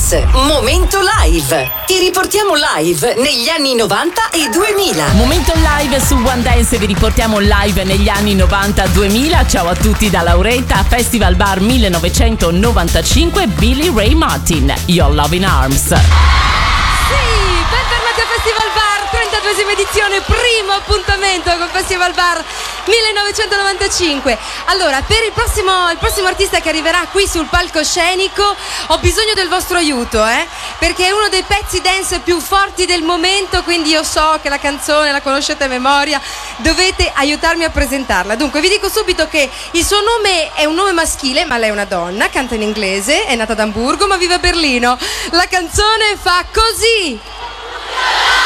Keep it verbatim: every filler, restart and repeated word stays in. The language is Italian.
Dance, Momento Live. Ti riportiamo live negli anni novanta e duemila. Momento Live su One Dance, vi riportiamo live negli anni novanta duemila. Ciao a tutti da Lauretta, Festival Bar millenovecentonovantacinque, Billy Ray Martin, Your Love in Arms. Sì, bentornati a Festival Bar, trentaduesima edizione, primo appuntamento con Festival Bar millenovecentonovantacinque. Allora, per il prossimo, il prossimo artista che arriverà qui sul palcoscenico ho bisogno del vostro aiuto, eh? Perché è uno dei pezzi dance più forti del momento, quindi io so che la canzone la conoscete a memoria, dovete aiutarmi a presentarla. Dunque, vi dico subito che il suo nome è un nome maschile, ma lei è una donna, canta in inglese, è nata ad Amburgo ma vive a Berlino. La canzone fa così.